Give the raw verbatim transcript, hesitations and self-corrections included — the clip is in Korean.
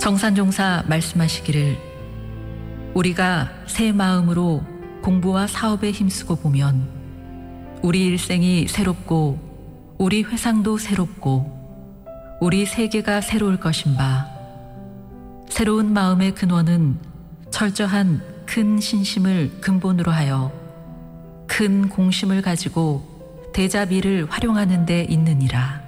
정산종사 말씀하시기를 우리가 새 마음으로 공부와 사업에 힘쓰고 보면 우리 일생이 새롭고 우리 회상도 새롭고 우리 세계가 새로울 것인바. 새로운 마음의 근원은 철저한 큰 신심을 근본으로 하여 큰 공심을 가지고 대자비를 활용하는 데 있느니라.